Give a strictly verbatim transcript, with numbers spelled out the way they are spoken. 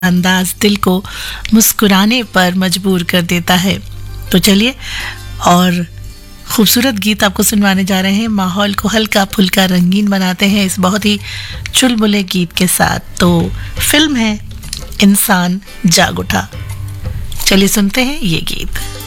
अंदाज दिल को मुस्कुराने पर मजबूर कर देता है। तो चलिए और खूबसूरत गीत आपको सुनवाने जा रहे हैं। माहौल को हल्का फुल्का रंगीन बनाते हैं इस बहुत ही चुलबुले गीत के साथ। तो फिल्म है इंसान जाग उठा। चलिए सुनते हैं ये गीत।